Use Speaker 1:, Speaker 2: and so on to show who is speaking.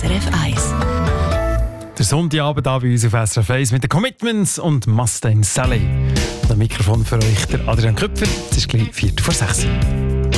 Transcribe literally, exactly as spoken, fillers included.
Speaker 1: R F eins.
Speaker 2: Der Sonntagabend bei uns auf S R F eins mit den Commitments und Mustang Sally. Und am Mikrofon für euch der Adrian Köpfer. Es ist gleich vier vor sechs.